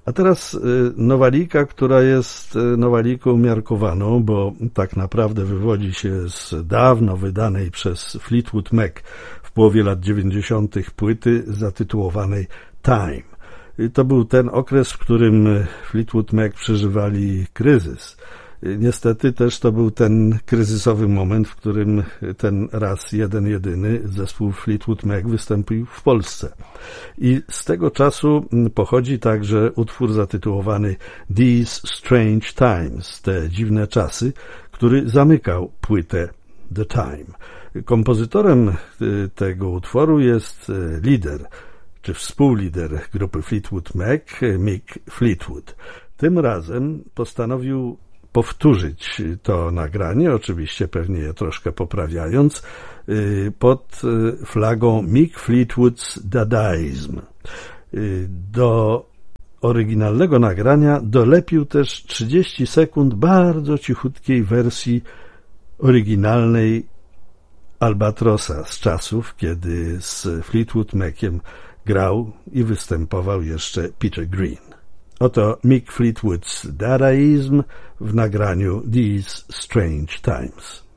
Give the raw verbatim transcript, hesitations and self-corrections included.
A teraz nowalika, która jest nowaliką umiarkowaną, bo tak naprawdę wywodzi się z dawno wydanej przez Fleetwood Mac w połowie lat dziewięćdziesiątych płyty zatytułowanej Time. To był ten okres, w którym Fleetwood Mac przeżywali kryzys. Niestety też to był ten kryzysowy moment, w którym ten raz jeden jedyny zespół Fleetwood Mac wystąpił w Polsce. I z tego czasu pochodzi także utwór zatytułowany These Strange Times, te dziwne czasy, który zamykał płytę The Time. Kompozytorem tego utworu jest lider, czy współlider grupy Fleetwood Mac, Mick Fleetwood. Tym razem postanowił powtórzyć to nagranie, oczywiście pewnie je troszkę poprawiając, pod flagą Mick Fleetwood's Dadaism. Do oryginalnego nagrania dolepił też trzydzieści sekund bardzo cichutkiej wersji oryginalnej Albatrosa z czasów, kiedy z Fleetwood Maciem grał i występował jeszcze Peter Green. Oto Mick Fleetwood's Dadaism w nagraniu These Strange Times.